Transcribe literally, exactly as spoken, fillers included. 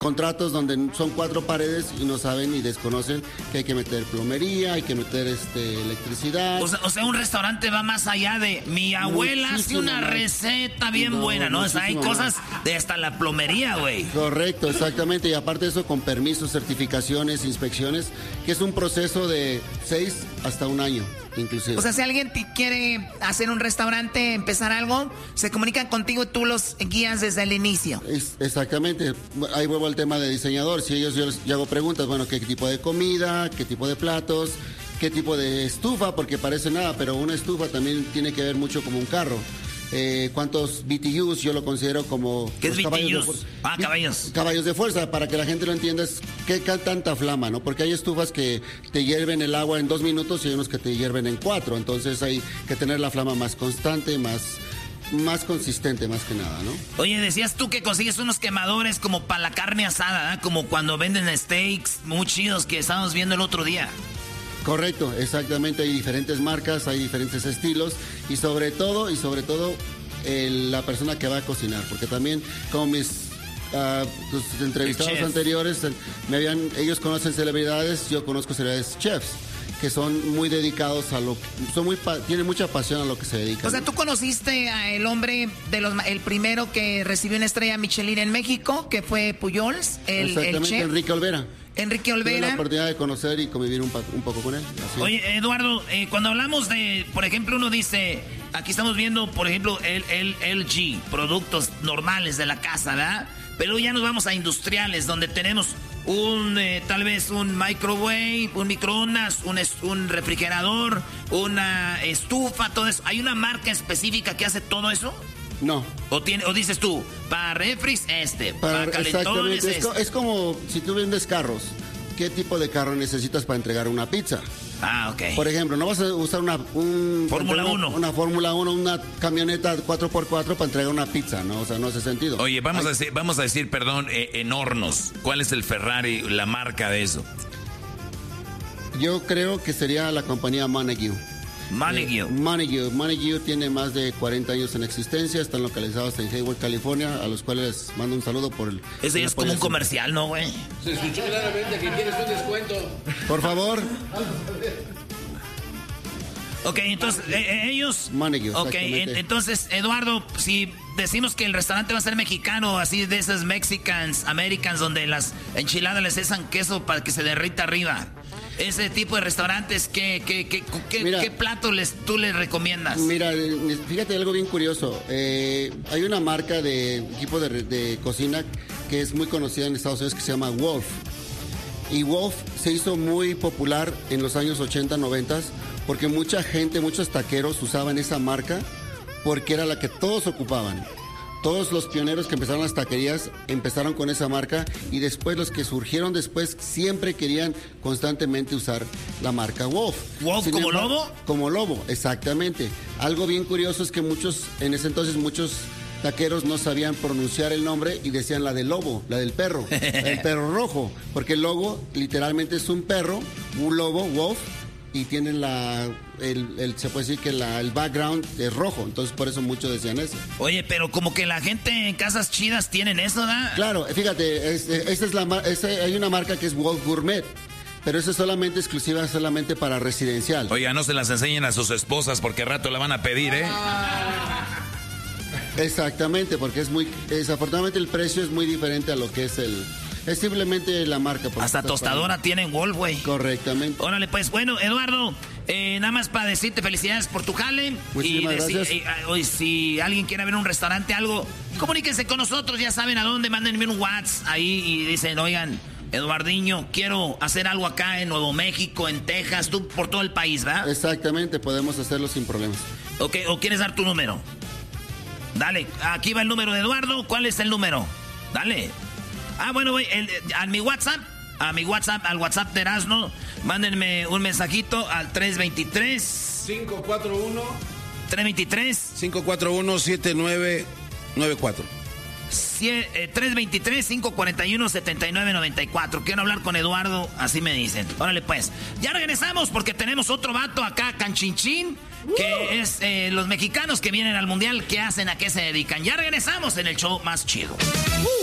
contratos donde son cuatro paredes y no saben y desconocen que hay que meter plomería, hay que meter este electricidad. O sea, o sea un restaurante va más allá de mi abuela hace una más. receta bien no, buena, ¿no? O sea, hay cosas de hasta la plomería, güey. Correcto, exactamente. Y aparte de eso, con permisos, certificaciones, inspecciones, que es un proceso de seis hasta un año. Inclusive. O sea, si alguien te quiere hacer un restaurante, empezar algo, se comunican contigo y tú los guías desde el inicio. Es, exactamente. Ahí vuelvo al tema de diseñador. Si ellos yo les yo hago preguntas, bueno, ¿qué tipo de comida? ¿Qué tipo de platos? ¿Qué tipo de estufa? Porque parece nada, pero una estufa también tiene que ver mucho como un carro. Eh, ¿Cuántos B T Us? Yo lo considero como... ¿Qué es B T Us? Ah, caballos. Caballos de fuerza, para que la gente lo entienda, es qué tanta flama, ¿no? Porque hay estufas que te hierven el agua en dos minutos y hay unos que te hierven en cuatro. Entonces hay que tener la flama más constante, más... más consistente más que nada, ¿no? Oye, decías tú que consigues unos quemadores como para la carne asada, ¿eh? Como cuando venden steaks muy chidos que estábamos viendo el otro día. Correcto, exactamente, hay diferentes marcas, hay diferentes estilos y sobre todo, y sobre todo el, la persona que va a cocinar, porque también como mis uh, tus entrevistados anteriores, me habían, ellos conocen celebridades, yo conozco celebridades chefs, que son muy dedicados a lo son muy tienen mucha pasión a lo que se dedican. O sea, tú conociste al hombre de los el primero que recibió una estrella Michelin en México, que fue Pujols, el, exactamente, el chef. Enrique Olvera. Enrique Olvera. Tuve la oportunidad de conocer y convivir un, un poco con él. Así. Oye, Eduardo, eh, cuando hablamos de, por ejemplo, uno dice, aquí estamos viendo, por ejemplo, el, el L G, productos normales de la casa, ¿verdad? Pero ya nos vamos a industriales, donde tenemos un, eh, tal vez un microwave, un microondas, un, un refrigerador, una estufa, todo eso. ¿Hay una marca específica que hace todo eso? No. O, tiene, o dices tú, para refris este, para, para calentones este. Es, co- es como si tú vendes carros. ¿Qué tipo de carro necesitas para entregar una pizza? Ah, ok. Por ejemplo, no vas a usar una... Un, Fórmula una, uno. Una Fórmula uno, una camioneta cuatro por cuatro para entregar una pizza, ¿no? O sea, no hace sentido. Oye, vamos, a decir, vamos a decir, perdón, eh, en hornos. ¿Cuál es el Ferrari, la marca de eso? Yo creo que sería la compañía Montague. Montague. Eh, Montague. Montague tiene más de cuarenta años en existencia, están localizados en Hayward, California, a los cuales les mando un saludo por el... Ese es como un comercial, ¿no, güey? Se escuchó claramente que quieres un descuento. Por favor. Ok, entonces, eh, ellos... Montague, ok, en, entonces, Eduardo, si decimos que el restaurante va a ser mexicano, así de esas Mexicans, Americans, donde las enchiladas les esan queso para que se derrita arriba... Ese tipo de restaurantes, ¿qué, qué, qué, qué, mira, ¿qué plato les, tú les recomiendas? Mira, fíjate algo bien curioso. Eh, hay una marca de equipo de, de cocina que es muy conocida en Estados Unidos que se llama Wolf. Y Wolf se hizo muy popular en los años ochenta, noventa porque mucha gente, muchos taqueros usaban esa marca porque era la que todos ocupaban. Todos los pioneros que empezaron las taquerías empezaron con esa marca y después los que surgieron después siempre querían constantemente usar la marca Wolf. ¿Wolf como embargo, lobo? Como lobo, exactamente. Algo bien curioso es que muchos, en ese entonces muchos taqueros no sabían pronunciar el nombre y decían la del lobo, la del perro, el perro rojo, porque el logo literalmente es un perro, un lobo, Wolf, y tienen la, el, el, se puede decir que la, el background es rojo, entonces por eso muchos decían eso. Oye, pero como que la gente en casas chidas tienen eso, ¿no? Claro, fíjate, es, esa es la, esa, hay una marca que es Wolf Gourmet, pero eso es solamente exclusiva, solamente para residencial. Oiga, no se las enseñen a sus esposas porque al rato la van a pedir, ¿eh? Exactamente, porque es muy, desafortunadamente el precio es muy diferente a lo que es el... Es simplemente la marca. Hasta tostadora para... tienen Wolf, güey. Correctamente. Órale, pues, bueno, Eduardo, eh, nada más para decirte felicidades por tu jale. Muchísimas y gracias. Y, y, si alguien quiere ver un restaurante, algo, comuníquense con nosotros, ya saben a dónde, mándenme un WhatsApp ahí y dicen, oigan, Eduardiño, quiero hacer algo acá en Nuevo México, en Texas, tú por todo el país, ¿verdad? Exactamente, podemos hacerlo sin problemas. Ok, ¿o quieres dar tu número? Dale, aquí va el número de Eduardo, ¿cuál es el número? Dale. Ah, bueno, güey, a mi WhatsApp, a mi WhatsApp, al WhatsApp de Erasmo, mándenme un mensajito al tres veintitrés cinco cuatro uno tres veintitrés cinco cuatro uno siete nueve nueve cuatro tres veintitrés cinco cuarenta y uno setenta y nueve noventa y cuatro. Quiero hablar con Eduardo, así me dicen. Órale, pues. Ya regresamos porque tenemos otro vato acá, Canchinchín, que uh. es eh, los mexicanos que vienen al mundial, ¿qué hacen? ¿A qué se dedican? Ya regresamos en el show más chido. Uh.